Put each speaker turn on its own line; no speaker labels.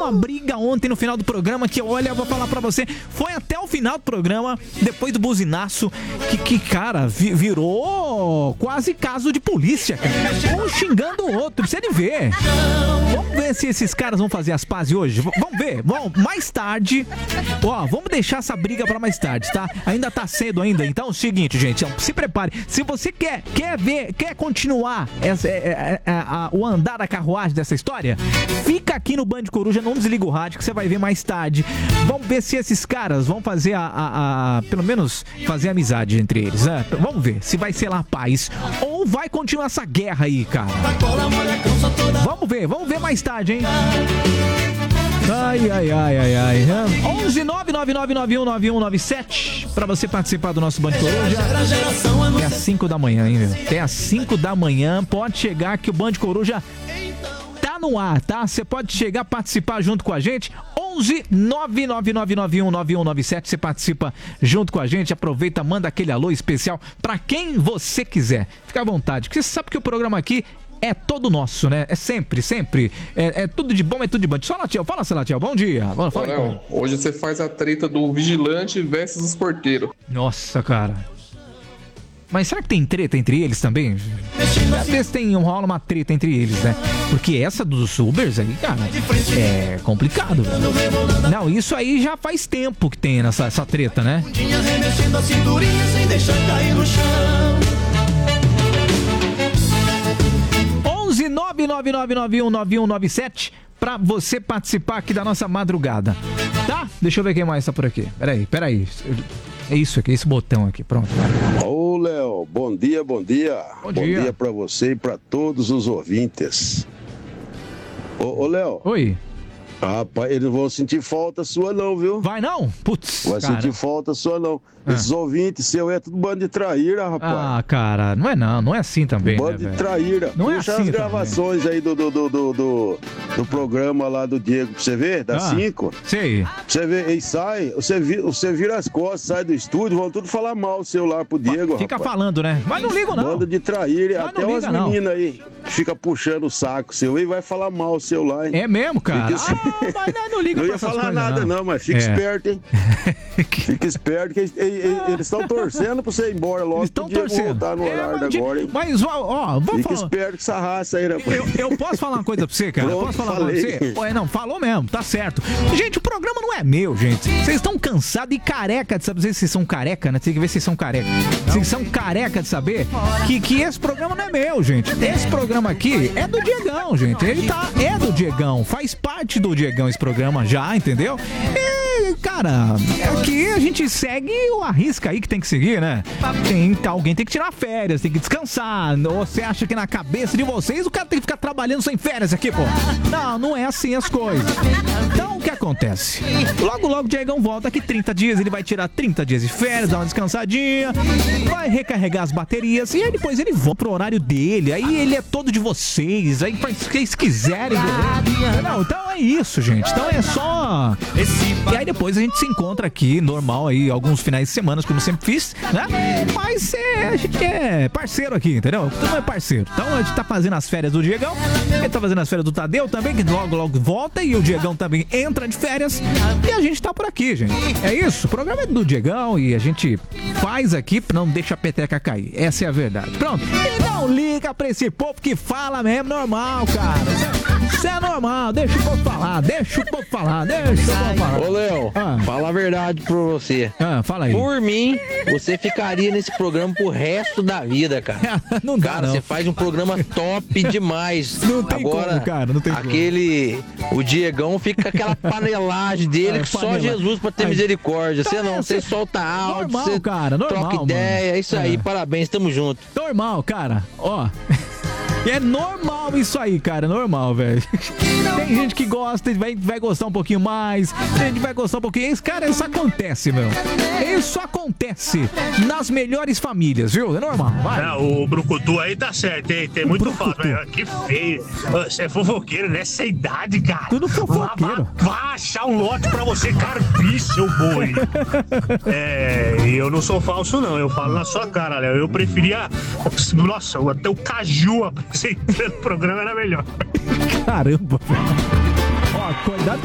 uma briga ontem no final do programa que, olha, eu vou falar pra você, foi até o final do programa, depois do buzinaço, que cara, virou quase caso de polícia, cara. Um xingando o outro, pra você ver. Vamos ver se esses caras vão fazer as pazes hoje. Vamos ver. Bom, mais tarde. Ó, vamos deixar essa briga pra mais tarde, tá? Ainda tá cedo ainda. Então é o seguinte, gente. Se prepare. Se você quer continuar o andar da carruagem dessa história, fica aqui no Band Coruja, não desliga o rádio que você vai ver mais tarde. Vamos ver se esses caras vão fazer pelo menos fazer amizade entre eles, né? Vamos ver se vai ser lá paz ou vai continuar essa guerra aí, cara. Vamos ver mais tarde, hein? Ai. 11-999919197 pra você participar do nosso Band Coruja. Até às 5 da manhã, hein, meu? Até às 5 da manhã pode chegar que o Band Coruja tá no ar, tá? Você pode chegar, participar junto com a gente. 11-999919197. Você participa junto com a gente. Aproveita, manda aquele alô especial pra quem você quiser. Fica à vontade, porque você sabe que o programa aqui é todo nosso, né? É sempre. É tudo de bom, é tudo de bom. Só Latiel, fala, Latiel, bom dia.
Não, hoje você faz a treta do vigilante versus os porteiros.
Nossa, cara. Mas será que tem treta entre eles também? Às vezes rola uma treta entre eles, né? Porque essa dos Ubers aí, cara, é complicado, velho. Não, isso aí já faz tempo que tem essa treta, né? 11-999919197 pra você participar aqui da nossa madrugada, tá? Deixa eu ver quem mais tá por aqui. Peraí. É isso aqui, esse botão aqui, pronto.
Ô, Léo, bom dia.
Bom dia.
Bom dia pra você e pra todos os ouvintes. Ô, Léo.
Oi.
Rapaz, eles não vão sentir falta sua não, viu?
Vai não? Putz,
vai sentir falta sua não. Esses ouvintes seu é tudo bando de traíra, rapaz.
Ah, cara, não é assim também,
bando de traíra.
Não é
Puxa
assim
as gravações também aí do programa lá do Diego, pra você ver, das 5.
Sei.
Você vê, e sai, você vira as costas, sai do estúdio, vão tudo falar mal o seu lá pro Diego,
Fica
rapaz.
falando, né? Mas não ligo não.
Bando de traíra, até umas meninas aí fica puxando o saco seu e vai falar mal o seu lá, hein?
É mesmo, cara?
Mas
não liga
não
pra
ia falar nada não, mas fica esperto, hein? Fica esperto que eles estão torcendo pra você ir embora logo. Eles estão torcendo. Voltar no horário da agora, hein?
Mas, vamos
fica
falar.
Esperto com essa raça aí, rapaz.
Eu posso falar uma coisa pra você, cara?
Pronto,
posso falar pra você? Não, falou mesmo, tá certo. Gente, o programa não é meu, gente. Vocês estão cansados e careca de saber se vocês são careca, né? Tem que ver se vocês são careca. Vocês são careca de saber que esse programa não é meu, gente. Esse programa aqui é do Diegão, gente. É do Diegão. Faz parte do Diegão esse programa já, entendeu? E, cara, aqui a gente segue a risca aí que tem que seguir, né? Alguém tem que tirar férias, tem que descansar. Ou você acha que na cabeça de vocês o cara tem que ficar trabalhando sem férias aqui, pô? Não é assim as coisas. Então, o que acontece? Logo o Diegão volta aqui 30 dias, ele vai tirar 30 dias de férias, dar uma descansadinha, vai recarregar as baterias e aí depois ele volta pro horário dele. Aí ele é todo de vocês, aí faz o que eles quiserem. Não, então é isso, gente. Então é só... E aí depois a gente se encontra aqui, normal aí, alguns finais de semana, como eu sempre fiz, né? Mas a gente é parceiro aqui, entendeu? Então é parceiro. Então a gente tá fazendo as férias do Diegão, ele tá fazendo as férias do Tadeu também, que logo volta, e o Diegão também entra de férias, e a gente tá por aqui, gente. É isso, o programa é do Diegão e a gente faz aqui pra não deixar a peteca cair. Essa é a verdade. Pronto. E não liga pra esse povo que fala mesmo, normal, cara. Isso é normal, deixa o povo falar. Ô,
Léo, fala a verdade pra você.
Fala aí.
Por mim, você ficaria nesse programa pro resto da vida, cara.
Não dá,
cara,
não.
Você faz um programa top demais.
Não tem
agora,
como, cara, não tem
como. O Diegão fica com aquela panelagem dele que só Jesus pra ter misericórdia. Você não, você solta áudio,
normal,
você
cara, normal,
troca ideia,
mano.
É isso aí, parabéns, tamo junto.
Normal, cara, ó. É normal isso aí, cara, normal, velho. Tem gente que gosta, vai gostar um pouquinho mais, tem gente que vai gostar um pouquinho. Isso acontece, meu. Isso acontece nas melhores famílias, viu? É normal, vai.
O Brucutu aí tá certo, hein? Tem muito fato. Que feio. Você é fofoqueiro nessa idade, cara.
Tudo fofoqueiro.
Vai achar um lote pra você, carpir, seu boi. Eu não sou falso, não. Eu falo na sua cara, Léo. Eu preferia... Nossa, até o Caju apresentando o programa era melhor.
Caramba, velho. Ó, cuidado.